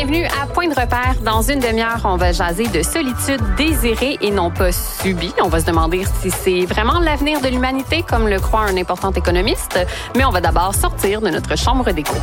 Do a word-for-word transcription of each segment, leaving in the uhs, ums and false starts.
Bienvenue à Point de repère. Dans une demi-heure, on va jaser de solitude désirée et non pas subie. On va se demander si c'est vraiment l'avenir de l'humanité, comme le croit un important économiste. Mais on va d'abord sortir de notre chambre d'écho.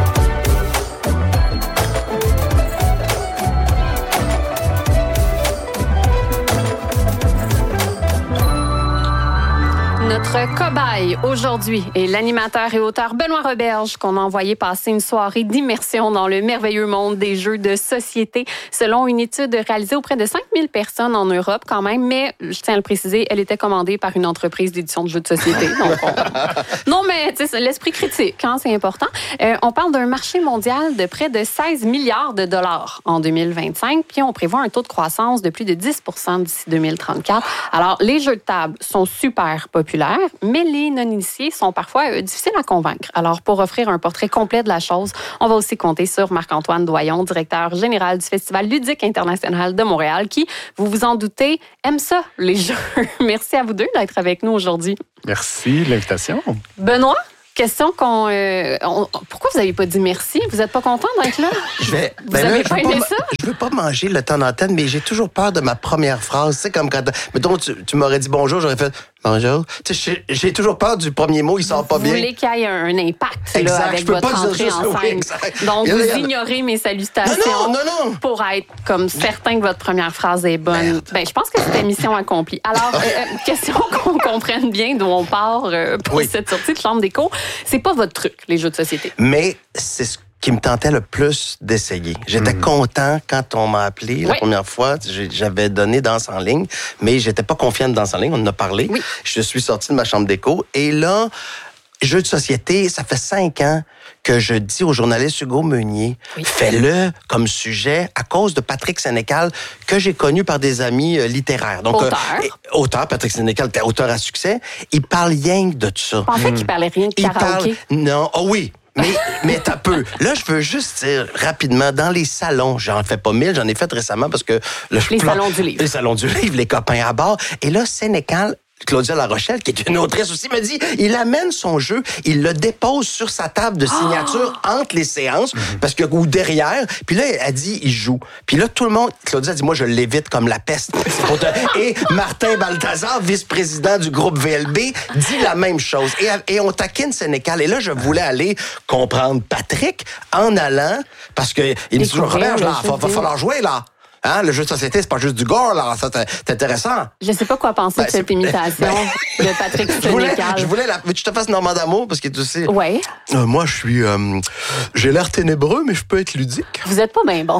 Notre cobaye aujourd'hui est l'animateur et auteur Benoît Roberge, qu'on a envoyé passer une soirée d'immersion dans le merveilleux monde des jeux de société, selon une étude réalisée auprès de cinq mille personnes en Europe quand même, mais je tiens à le préciser, elle était commandée par une entreprise d'édition de jeux de société. Donc on... Non, mais l'esprit critique, hein, c'est important. Euh, on parle d'un marché mondial de près de seize milliards de dollars en deux mille vingt-cinq, puis on prévoit un taux de croissance de plus de dix pour cent d'ici deux mille trente-quatre. Alors, les jeux de table sont super populaires, mais les non-initiés sont parfois euh, difficiles à convaincre. Alors, pour offrir un portrait complet de la chose, on va aussi compter sur Marc-Antoine Doyon, directeur général du Festival ludique international de Montréal, qui, vous vous en doutez, aime ça, les jeux. Merci à vous deux d'être avec nous aujourd'hui. Merci de l'invitation. Benoît? Question qu'on... Euh, on, pourquoi vous n'avez pas dit merci? Vous n'êtes pas content d'être là? Je vais, vous ben avez là, pas je aimé veux ça? Je veux pas manger le temps d'antenne, mais j'ai toujours peur de ma première phrase. Tu sais, comme quand... Mettons, tu, tu m'aurais dit bonjour, j'aurais fait bonjour. Tu sais, j'ai, j'ai toujours peur du premier mot, il sort vous pas bien. Vous voulez qu'il y ait un impact là, exact, avec je peux votre pas entrée dire en juste, oui, scène. exact. Donc, Il y a- vous ignorez mes salutations Non, non, non, non. pour être comme certain que votre première phrase est bonne. Ben, je pense que c'était mission accomplie. Alors, euh, euh, question qu'on comprenne bien d'où on part euh, pour Oui. cette sortie de chambre d'écho. C'est pas votre truc, les jeux de société. Mais c'est ce qui me tentait le plus d'essayer. J'étais Mm. content quand on m'a appelé la Oui. première fois. J'ai- J'avais donné danse en ligne, mais j'étais pas confiant de danse en ligne. On en a parlé. Oui. Je suis sorti de ma chambre d'écho. Et là, jeux de société, ça fait cinq ans que je dis au journaliste Hugo Meunier, Oui. fais-le comme sujet à cause de Patrick Sénécal, que j'ai connu par des amis euh, littéraires. Donc, Auteur. euh, auteur, Patrick Sénécal était auteur à succès. Il parle rien que de ça. Je pensais qu'il parlait rien de Il parle... karaoké. Non, oh oui. Mais, mais t'as peu. Là, je veux juste dire rapidement, dans les salons, j'en fais pas mille, j'en ai fait récemment parce que... Le Les salons du livre. Les salons du livre, les copains à bord. Et là, Sénécal... Claudia Larochelle, qui est une autrice aussi, me dit, il amène son jeu, il le dépose sur sa table de signature Oh! entre les séances, parce que, ou derrière, puis là, elle dit, il joue. Puis là, tout le monde, Claudia dit, moi, je l'évite comme la peste. C'est pour te- Et Martin Balthazar, vice-président du groupe V L B, dit la même chose. Et, et on taquine Sénécal. Et là, je voulais aller comprendre Patrick en allant, parce que il me dit toujours, Découvrir Robert, le là, jeu va, va vidéo. falloir jouer, là. Hein, le jeu de société, c'est pas juste du gore, là. Ça, c'est c'est intéressant. Je sais pas quoi penser Ben, de cette c'est- imitation ben- de Patrick Je voulais, Sénécal. je voulais la, veux que je te fasse Normand d'Amour parce qu'il est aussi. Ouais. Euh, moi, je suis. euh, j'ai l'air ténébreux, mais je peux être ludique. Vous êtes pas bien bon.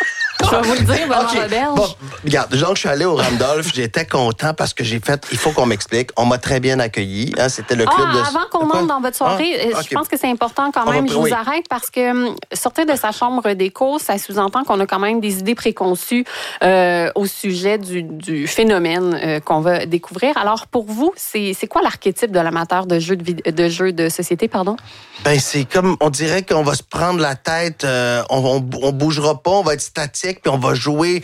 Je vais vous le dire, Benoît Ok, Roberge. bon, regarde, donc je suis allé au Randolph, j'étais content parce que j'ai fait. Il faut qu'on m'explique. On m'a très bien accueilli. Hein, c'était le club Ah, de. avant qu'on de quoi? entre dans votre soirée, Ah, euh, ok. je pense que c'est important quand On même. va- Je vous oui. arrête parce que hum, sortir de sa chambre d'écho, ça sous-entend qu'on a quand même des idées préconçues euh, au sujet du, du phénomène euh, qu'on va découvrir. Alors, pour vous, c'est c'est quoi l'archétype de l'amateur de jeux de, vid- de jeux de société, pardon? Ben, c'est comme, on dirait qu'on va se prendre la tête, euh, on, on, on bougera pas, on va être statique, puis on va jouer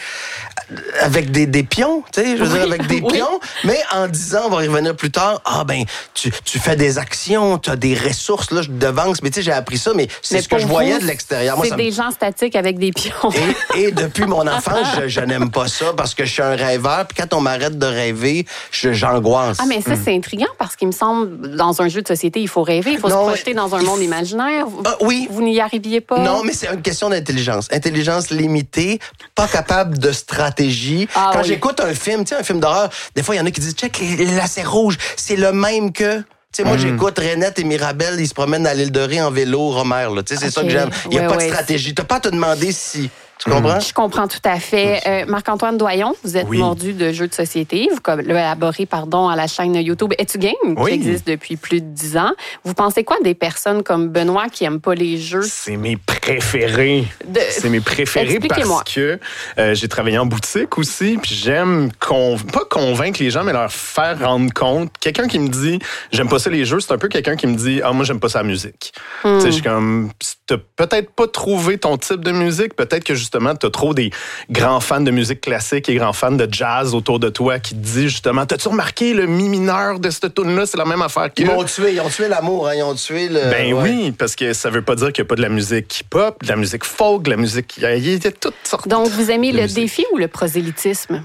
avec des, des pions, tu sais, je veux Oui, dire, avec des oui. pions, mais en disant, on va y revenir plus tard, ah ben, tu, tu fais des actions, tu as des ressources, là, je te devance, mais tu sais, j'ai appris ça, mais c'est Mais ce que pour je voyais vous, de l'extérieur. Moi, C'est ça me- des gens statiques avec des pions. et, et depuis mon enfance, je, je n'aime pas ça parce que je suis un rêveur. Puis quand on m'arrête de rêver, je, j'angoisse. Ah, mais ça, c'est intriguant parce qu'il me semble, dans un jeu de société, il faut rêver, il faut Non, se projeter dans un il monde f- imaginaire. Vous, Ah, oui. vous n'y arriviez pas? Non, mais c'est une question d'intelligence. Intelligence limitée, pas capable de stratégie. Ah, Quand oui. j'écoute un film, tu sais, un film d'horreur, des fois, il y en a qui disent, check, les, les lacets rouges, c'est le même que... Tu sais, moi, j'écoute Renette et Mirabelle, ils se promènent à l'île de Ré en vélo, Romère, là. Tu sais, c'est ça Ok. que j'aime. Il n'y a Ouais, pas ouais. de stratégie. T'as pas à te demander si... Tu comprends? Je comprends tout à fait. Euh, Marc-Antoine Doyon, vous êtes Oui. mordu de jeux de société. Vous collaborez pardon, à la chaîne YouTube Etu Game, Oui. qui existe depuis plus de dix ans. Vous pensez quoi des personnes comme Benoît qui n'aiment pas les jeux? C'est mes préférés. De- C'est mes préférés Expliquez-moi. parce que euh, j'ai travaillé en boutique aussi, puis j'aime con... pas convaincre les gens, mais leur faire rendre compte. Quelqu'un qui me dit j'aime pas ça les jeux, c'est un peu quelqu'un qui me dit ah moi j'aime pas ça la musique. Hmm. Tu sais, je suis comme t'as peut-être pas trouvé ton type de musique, peut-être que justement, t'as trop des grands fans de musique classique et grands fans de jazz autour de toi qui te disent justement, t'as-tu remarqué le mi mineur de cette tune-là, c'est la même affaire que... Ils m'ont tué, ils ont tué l'amour, hein, ils ont tué le... Ben ouais. oui, parce que ça veut pas dire qu'il n'y a pas de la musique hip-hop, de la musique folk, de la musique... Il y a toutes sortes. Donc, vous aimez de le musique. défi ou le prosélytisme?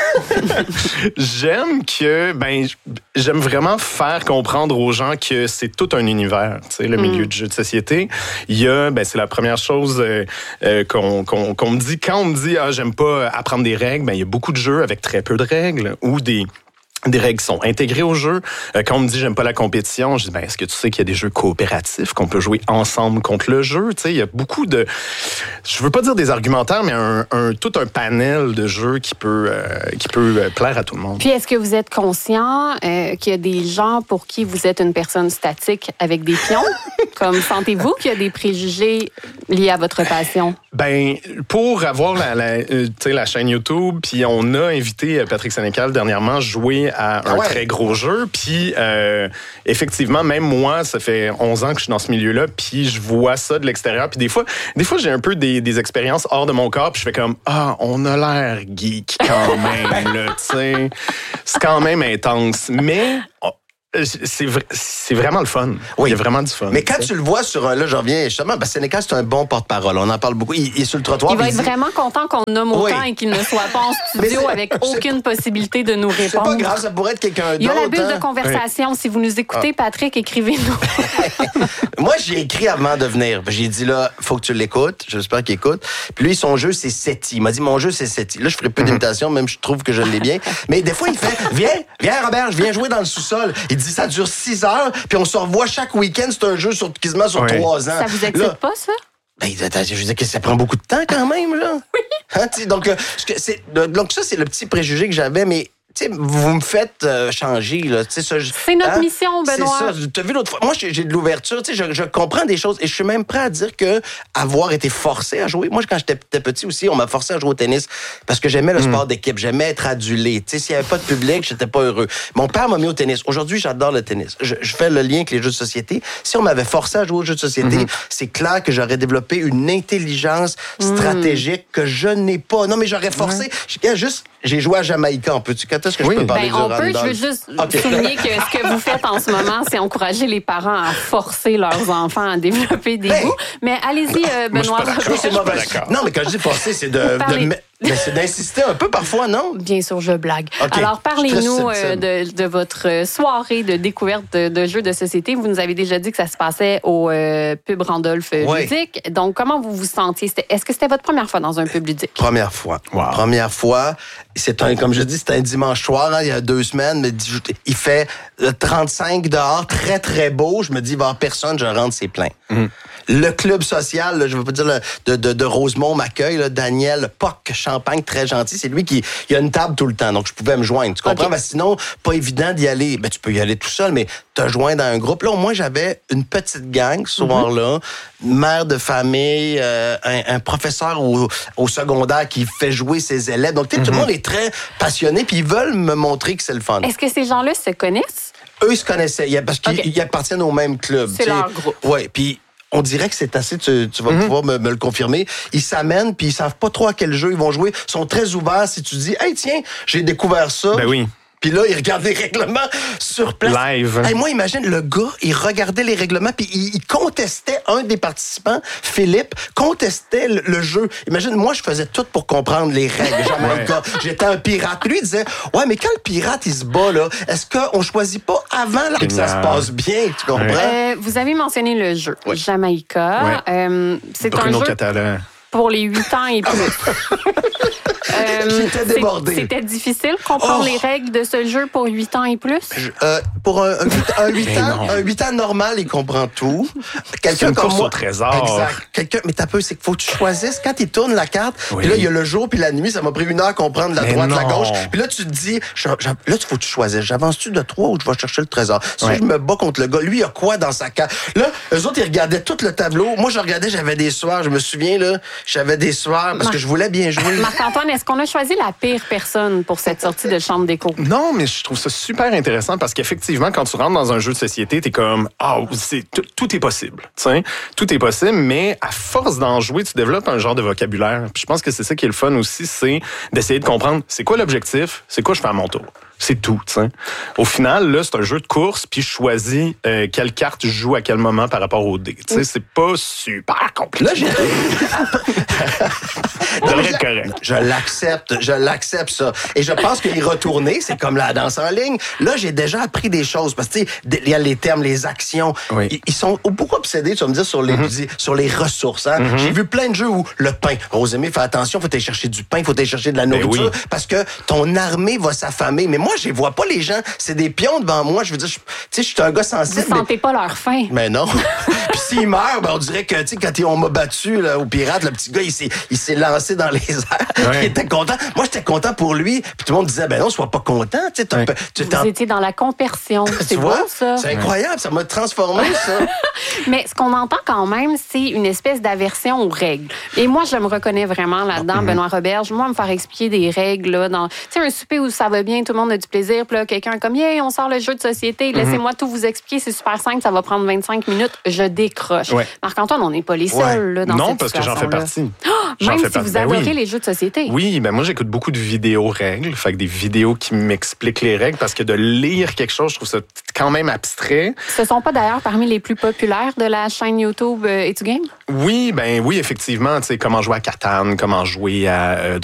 J'aime que, ben, j'aime vraiment faire comprendre aux gens que c'est tout un univers, tu sais, le milieu Mm. du jeu de société. Il y a, ben, c'est la première chose euh, euh, qu'on, qu'on, qu'on me dit. Quand on me dit, ah, j'aime pas apprendre des règles, ben, il y a beaucoup de jeux avec très peu de règles ou des... des règles qui sont intégrées au jeu. Euh, quand on me dit j'aime pas la compétition, je dis ben est-ce que tu sais qu'il y a des jeux coopératifs qu'on peut jouer ensemble contre le jeu. Tu sais, il y a beaucoup de, je veux pas dire des argumentaires, mais un, un tout un panel de jeux qui peut euh, qui peut euh, plaire à tout le monde. Puis, est-ce que vous êtes conscient euh, qu'il y a des gens pour qui vous êtes une personne statique avec des pions? Comme sentez-vous qu'il y a des préjugés liés à votre passion? Ben, pour avoir la, la, euh, tu sais, la chaîne YouTube, puis on a invité Patrick Sénécal dernièrement jouer à un ah ouais. très gros jeu. Puis, euh, effectivement, même moi, ça fait onze ans que je suis dans ce milieu-là, puis je vois ça de l'extérieur. Puis des fois, des fois j'ai un peu des, des expériences hors de mon corps, puis je fais comme, ah, on a l'air geek quand même, là, tu sais. C'est quand même intense. Mais... Oh, C'est, vra- c'est vraiment le fun. Oui. Il y a vraiment du fun. Mais quand tu le vois sur un... Là, je reviens justement, ben Sénécal, c'est un bon porte-parole. On en parle beaucoup. Il, il est sur le trottoir. Il va puis être dit, vraiment content qu'on nomme autant Oui. et qu'il ne soit pas en Mais studio c'est- avec c'est- aucune possibilité de nous c'est pas répondre. grave, ça pourrait être quelqu'un d'autre. Il y a la bulle hein. de conversation. Si vous nous écoutez, Patrick, écrivez-nous. Moi, j'ai écrit avant de venir. J'ai dit, là, faut que tu l'écoutes. J'espère qu'il écoute. Puis lui, son jeu, c'est SETI. Il m'a dit, mon jeu, c'est SETI. Là, je ferai peu d'imitation, même je trouve que je l'ai bien. Mais des fois, il fait, viens, viens, Robert, je viens jouer dans le sous-sol. Il dit, ça dure six heures, puis on se revoit chaque week-end. C'est un jeu sur, quasiment sur Oui. trois ans. Ça vous excite Là, pas, ça? ben, attends, je veux dire que ça prend beaucoup de temps quand même, là. Oui. Hein, tu sais, donc, euh, ce que c'est, donc, ça, c'est le petit préjugé que j'avais, mais. Tu sais, vous me faites euh, changer, là. Tu sais, ça, je- C'est notre hein? mission, Benoît. C'est ça. Tu as vu l'autre fois. Moi, j'ai, j'ai de l'ouverture. Tu sais, je, je comprends des choses et je suis même prêt à dire que avoir été forcé à jouer. Moi, quand j'étais petit aussi, on m'a forcé à jouer au tennis parce que j'aimais le sport d'équipe. J'aimais être adulé. Tu sais, s'il n'y avait pas de public, j'étais pas heureux. Mon père m'a mis au tennis. Aujourd'hui, j'adore le tennis. Je, je fais le lien avec les jeux de société. Si on m'avait forcé à jouer aux jeux de société, mm-hmm. c'est clair que j'aurais développé une intelligence stratégique mm. que je n'ai pas. Non, mais j'aurais forcé. Mm. Juste, j'ai joué à Jamaïca. On peut-tu, quand est-ce que oui. je peux parler ben, de on peut, je veux juste okay. souligner que ce que vous faites en ce moment, c'est encourager les parents à forcer leurs enfants à développer des hey. goûts. Mais allez-y, euh, Benoît. Moi, je suis pas d'accord. C'est pas non, mais quand je dis forcer, c'est de, de mais c'est d'insister un peu parfois, non? Bien sûr, je blague. Okay. Alors, parlez-nous euh, de, de votre soirée de découverte de, de jeux de société. Vous nous avez déjà dit que ça se passait au euh, pub Randolph oui. ludique. Donc, comment vous vous sentiez? C'était, est-ce que c'était votre première fois dans un pub ludique? Première fois. Wow. Première fois. C'est un, comme je dis, c'est un dimanche soir, hein, il y a deux semaines, mais il fait trente-cinq dehors, très, très beau. Je me dis, il va y avoir personne, je rentre, c'est plein. Mm. Le club social, là, je veux pas dire, là, de, de, de Rosemont m'accueille, là, Daniel Poc Champagne, très gentil. C'est lui qui, il a une table tout le temps, donc je pouvais me joindre. Tu comprends? Okay. Ben, sinon, pas évident d'y aller. Ben, tu peux y aller tout seul, mais te joindre dans un groupe. Là, au moins, j'avais une petite gang ce soir-là, mm-hmm. mère de famille, euh, un, un professeur au, au secondaire qui fait jouer ses élèves. Donc, tu sais, mm-hmm. tout le monde est très passionné, puis ils veulent me montrer que c'est le fun. Est-ce que ces gens-là se connaissent? Eux, ils se connaissaient, parce qu'ils okay. appartiennent au même club. C'est leur groupe. Oui, puis on dirait que c'est assez, tu, tu vas mm-hmm. pouvoir me, me le confirmer. Ils s'amènent, puis ils savent pas trop à quel jeu ils vont jouer. Ils sont très ouverts. Si tu dis, hey, tiens, j'ai découvert ça. Ben oui. Puis là, il regarde les règlements sur place. Live. Hey, moi, imagine, le gars, il regardait les règlements, puis il, il contestait, un des participants, Philippe, contestait le, le jeu. Imagine, moi, je faisais tout pour comprendre les règles. Genre, ouais. gars, j'étais un pirate. Lui, il disait, ouais, mais quand le pirate, il se bat, là, est-ce qu'on choisit pas avant là, que ça se passe bien? Tu comprends? Euh, vous avez mentionné le jeu, oui. Jamaïca. Ouais. Euh, c'est Bruno un jeu Catalan. Pour les huit ans et plus. Euh, J'étais débordé. C'était difficile de comprendre oh. les règles de ce jeu pour huit ans et plus? Je, euh, pour un, un, huit ans, un huit ans normal, il comprend tout. Quelqu'un comme moi, au trésor. Exact. Quelqu'un, mais t'as peu, c'est qu'il faut que tu choisisses quand il tourne la carte. Oui. Puis là, il y a le jour puis la nuit. Ça m'a pris une heure à comprendre la mais droite, non. la gauche. Puis là, tu te dis, je, je, là, il faut que tu choisisses. J'avance-tu de trois ou je vais chercher le trésor? Si ouais. je me bats contre le gars, lui, il a quoi dans sa carte? Là, eux autres, ils regardaient tout le tableau. Moi, je regardais, j'avais des soirs. Je me souviens, là, j'avais des sueurs parce Mar- que je voulais bien jouer. Marc-Antoine, est-ce qu'on a choisi la pire personne pour cette sortie de chambre d'écho? Non, mais je trouve ça super intéressant parce qu'effectivement, quand tu rentres dans un jeu de société, t'es comme, ah, oh, c'est tout, tout est possible. T'sais? Tout est possible, mais à force d'en jouer, tu développes un genre de vocabulaire. Puis je pense que c'est ça qui est le fun aussi, c'est d'essayer de comprendre c'est quoi l'objectif, c'est quoi je fais à mon tour. C'est tout, tu sais. Au final, là, c'est un jeu de course, puis je choisis euh, quelle carte je joue à quel moment par rapport au dé. Tu sais, c'est pas super compliqué. Là, j'ai... devrait être correct. Je l'accepte, je l'accepte, ça. Et je pense qu'y retourner, c'est comme la danse en ligne. Là, j'ai déjà appris des choses, parce que, tu sais, il y a les termes, les actions. Oui. Ils, ils sont beaucoup obsédés, tu vas me dire, sur les, mm-hmm. sur les ressources. Hein? Mm-hmm. J'ai vu plein de jeux où le pain. Rosemée, fais attention, faut aller chercher du pain, faut aller chercher de la nourriture, oui. parce que ton armée va s'affamer. Mais moi, je les vois pas, les gens. C'est des pions devant moi. Je veux dire, tu sais, je suis un gars sensible. Vous sentez mais... pas leur faim. Mais non. Puis s'ils meurent, ben, on dirait que, tu sais, quand on m'a battu, là, au pirate, le petit gars, il s'est, il s'est lancé dans les airs. Ouais. Il était content. Moi, j'étais content pour lui. Puis tout le monde disait, ben non, sois pas content. Tu sais, ouais. tu Vous en... étiez dans la compersion. C'est beau, ça. C'est incroyable. Ça m'a transformé, ça. Mais ce qu'on entend quand même, c'est une espèce d'aversion aux règles. Et moi, je me reconnais vraiment là-dedans, mm-hmm. Benoît Roberge. Moi, me faire expliquer des règles, là, dans, tu sais, un souper où ça va bien, tout le monde a du plaisir. Puis là, quelqu'un comme, yeah, on sort le jeu de société, laissez-moi mm-hmm. tout vous expliquer, c'est super simple, ça va prendre vingt-cinq minutes, je décroche. Ouais. Marc-Antoine, on n'est pas les seuls ouais. là, dans non, cette situation. Non, parce que j'en fais partie. Oh, j'en même fais si partie. vous Ben adorez oui. les jeux de société. Oui, ben moi, j'écoute beaucoup de vidéos règles, fait que des vidéos qui m'expliquent les règles, parce que de lire quelque chose, je trouve ça quand même abstrait. Ce sont pas d'ailleurs parmi les plus populaires de la chaîne YouTube euh, Et tu Game? Oui, ben oui, effectivement, tu sais, comment jouer à Catan, comment jouer à euh,